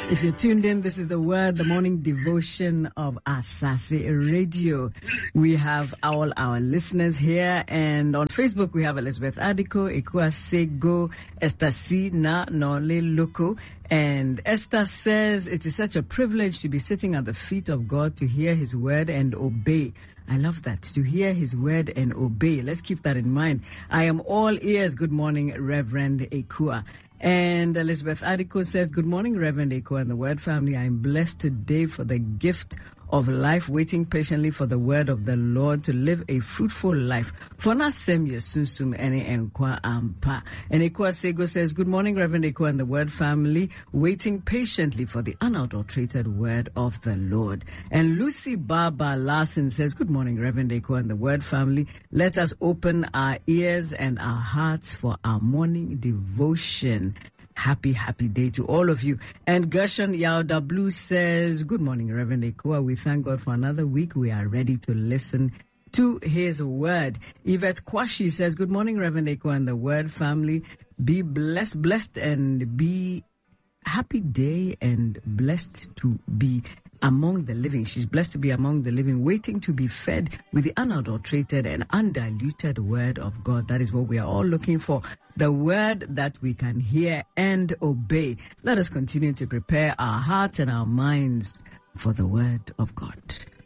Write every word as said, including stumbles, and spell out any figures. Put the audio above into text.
If you're tuned in, this is the Word, the morning devotion of Asase Radio. We have all our listeners here, and on Facebook we have Elizabeth Adiko, Ekua Sego, Esther C. Na Nole Loko. And Esther says, it is such a privilege to be sitting at the feet of God to hear his word and obey. I love that, to hear his word and obey. Let's keep that in mind. I am all ears. Good morning, Reverend Ekua. And Elizabeth Adiko says, good morning, Reverend Ekua and the Word family. I am blessed today for the gift of life, waiting patiently for the word of the Lord to live a fruitful life. For na sem yesusum ene enkwa ampa. And Ekua Sego says, good morning, Reverend Ekua and the Word family, waiting patiently for the unadulterated word of the Lord. And Lucy Baba Larson says, good morning, Reverend Ekua and the Word family. Let us open our ears and our hearts for our morning devotion. Happy, happy day to all of you. And Gershon Yauda Blue says, good morning, Reverend Ekua. We thank God for another week. We are ready to listen to his word. Yvette Kwashi says, good morning, Reverend Ekua and the Word family. Be blessed, blessed, and be happy day and blessed to be among the living. She's blessed to be among the living, waiting to be fed with the unadulterated and undiluted word of God. That is what we are all looking for. The word that we can hear and obey. Let us continue to prepare our hearts and our minds for the word of God.